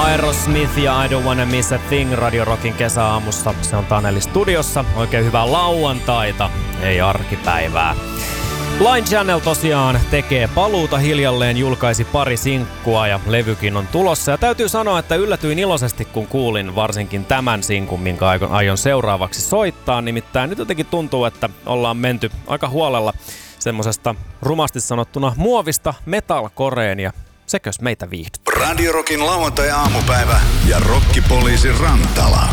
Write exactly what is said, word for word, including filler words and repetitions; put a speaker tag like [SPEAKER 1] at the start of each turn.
[SPEAKER 1] Aerosmith ja I Don't Wanna Miss a Thing Radio Rockin kesäaamussa. Se on Taneli studiossa. Oikein hyvää lauantaita, ei arkipäivää. Line Channel tosiaan tekee paluuta hiljalleen, julkaisi pari sinkkua ja levykin on tulossa. Ja täytyy sanoa, että yllätyin iloisesti, kun kuulin varsinkin tämän sinkun, minkä aion seuraavaksi soittaa. Nimittäin nyt jotenkin tuntuu, että ollaan menty aika huolella semmosesta rumasti sanottuna muovista metalcoreen ja sekös meitä viihdyttää.
[SPEAKER 2] Radio Rockin lauantai-aamupäivä ja Rokkipoliisi Rantala.